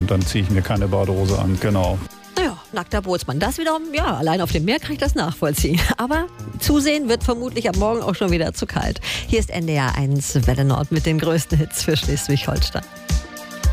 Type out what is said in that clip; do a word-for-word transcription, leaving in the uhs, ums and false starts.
und dann ziehe ich mir keine Badehose an, genau. Naja, nackter Bootsmann. Das wiederum, ja, allein auf dem Meer kann ich das nachvollziehen. Aber zusehen wird vermutlich ab morgen auch schon wieder zu kalt. Hier ist N D R eins Welle Nord mit den größten Hits für Schleswig-Holstein.